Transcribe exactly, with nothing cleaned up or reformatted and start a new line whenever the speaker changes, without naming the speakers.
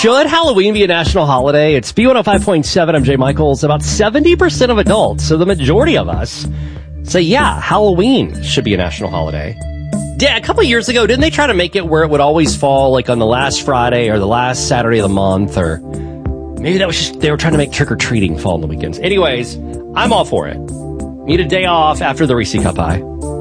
Should Halloween be a national holiday? It's B one oh five point seven. I'm Jay Michaels. About seventy percent of adults, so the majority of us, say, yeah, Halloween should be a national holiday. Yeah, a couple of years ago, didn't they try to make it where it would always fall like on the last Friday or the last Saturday of the month? Or maybe that was just, they were trying to make trick-or-treating fall on the weekends. Anyways, I'm all for it. Need a day off after the Reese Cup Pie.